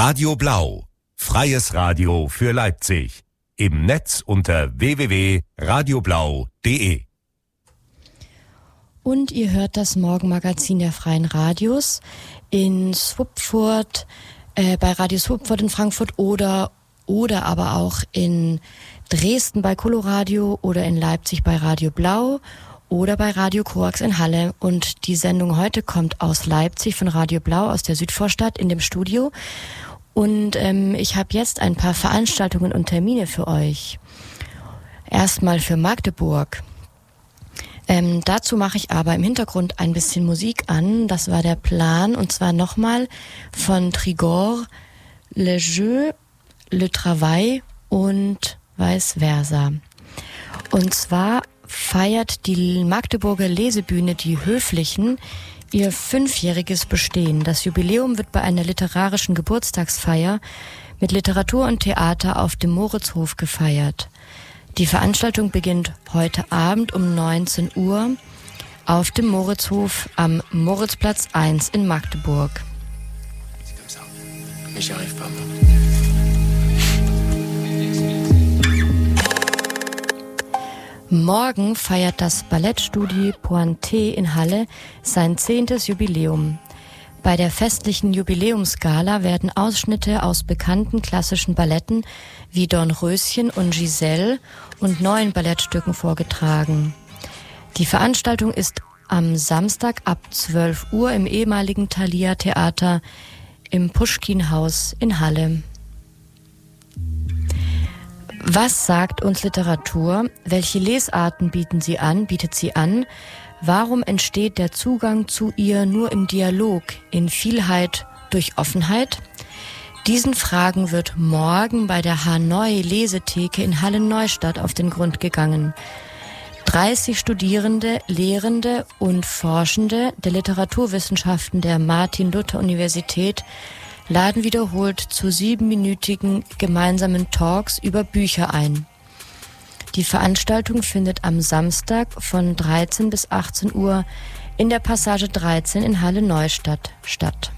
Radio Blau, freies Radio für Leipzig. Im Netz unter www.radioblau.de. Und ihr hört das Morgenmagazin der Freien Radios in Swupfurt, bei Radio Swupfurt in Frankfurt oder aber auch in Dresden bei Coloradio oder in Leipzig bei Radio Blau oder bei Radio Koax in Halle. Und die Sendung heute kommt aus Leipzig von Radio Blau aus der Südvorstadt in dem Studio. Und ich habe jetzt ein paar Veranstaltungen und Termine für euch. Erstmal für Magdeburg. Dazu mache ich aber im Hintergrund ein bisschen Musik an. Das war der Plan. Und zwar nochmal von Trigor, Le Jeu, Le Travail und vice versa. Und zwar feiert die Magdeburger Lesebühne Die Höflichen ihr 5-jähriges Bestehen. Das Jubiläum wird bei einer literarischen Geburtstagsfeier mit Literatur und Theater auf dem Moritzhof gefeiert. Die Veranstaltung beginnt heute Abend um 19 Uhr auf dem Moritzhof am Moritzplatz 1 in Magdeburg. Morgen feiert das Ballettstudio Pointé in Halle sein 10. Jubiläum. Bei der festlichen Jubiläumsgala werden Ausschnitte aus bekannten klassischen Balletten wie Dornröschen und Giselle und neuen Ballettstücken vorgetragen. Die Veranstaltung ist am Samstag ab 12 Uhr im ehemaligen Thalia Theater im Puschkin-Haus in Halle. Was sagt uns Literatur? Welche Lesarten bietet sie an? Warum entsteht der Zugang zu ihr nur im Dialog, in Vielheit durch Offenheit? Diesen Fragen wird morgen bei der Hanoi Lesetheke in Halle-Neustadt auf den Grund gegangen. 30 Studierende, Lehrende und Forschende der Literaturwissenschaften der Martin-Luther-Universität laden wiederholt zu 7-minütigen gemeinsamen Talks über Bücher ein. Die Veranstaltung findet am Samstag von 13 bis 18 Uhr in der Passage 13 in Halle-Neustadt statt.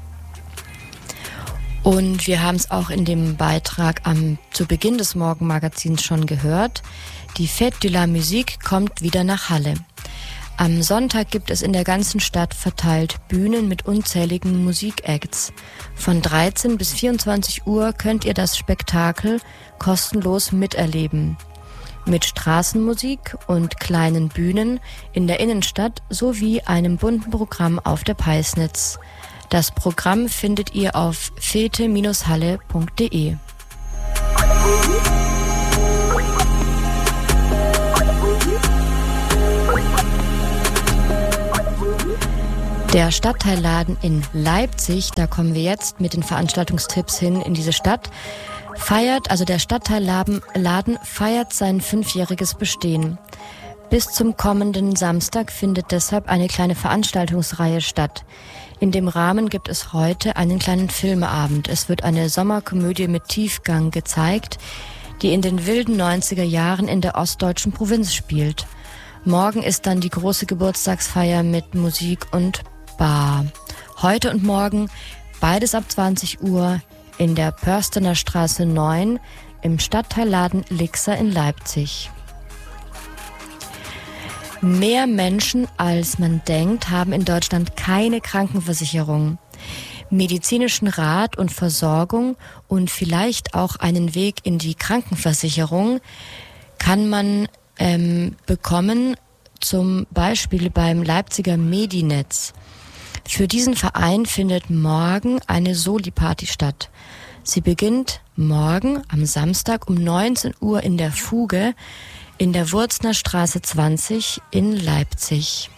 Und wir haben es auch in dem Beitrag zu Beginn des Morgenmagazins schon gehört. Die Fête de la Musique kommt wieder nach Halle. Am Sonntag gibt es in der ganzen Stadt verteilt Bühnen mit unzähligen Musikacts. Von 13 bis 24 Uhr könnt ihr das Spektakel kostenlos miterleben. Mit Straßenmusik und kleinen Bühnen in der Innenstadt sowie einem bunten Programm auf der Peisnitz. Das Programm findet ihr auf fete-halle.de. Der Stadtteilladen in Leipzig, da kommen wir jetzt mit den Veranstaltungstipps hin in diese Stadt, der Stadtteilladen feiert sein 5-jähriges Bestehen. Bis zum kommenden Samstag findet deshalb eine kleine Veranstaltungsreihe statt. In dem Rahmen gibt es heute einen kleinen Filmeabend. Es wird eine Sommerkomödie mit Tiefgang gezeigt, die in den wilden 90er Jahren in der ostdeutschen Provinz spielt. Morgen ist dann die große Geburtstagsfeier mit Musik und Bar. Heute und morgen beides ab 20 Uhr in der Pörstener Straße 9 im Stadtteilladen Lixer in Leipzig. Mehr Menschen als man denkt haben in Deutschland keine Krankenversicherung. Medizinischen Rat und Versorgung und vielleicht auch einen Weg in die Krankenversicherung kann man bekommen, zum Beispiel beim Leipziger Medinetz. Für diesen Verein findet morgen eine Soli-Party statt. Sie beginnt morgen am Samstag um 19 Uhr in der Fuge in der Wurzner Straße 20 in Leipzig.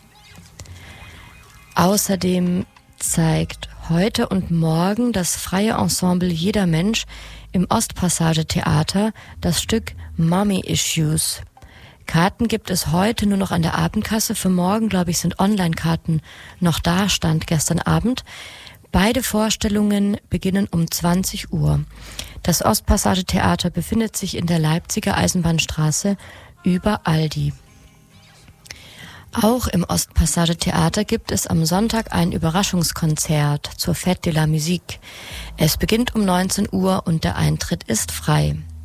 Außerdem zeigt heute und morgen das freie Ensemble Jeder Mensch im Ostpassage-Theater das Stück Mommy Issues. Karten gibt es heute nur noch an der Abendkasse. Für morgen, glaube ich, sind Online-Karten noch da, stand gestern Abend. Beide Vorstellungen beginnen um 20 Uhr. Das Ostpassage-Theater befindet sich in der Leipziger Eisenbahnstraße über Aldi. Auch im Ostpassage Theater gibt es am Sonntag ein Überraschungskonzert zur Fête de la Musique. Es beginnt um 19 Uhr und der Eintritt ist frei.